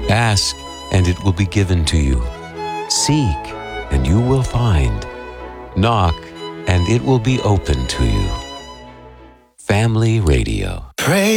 Ask, and it will be given to you. Seek, and you will find. Knock, and it will be open to you. Family Radio. Pray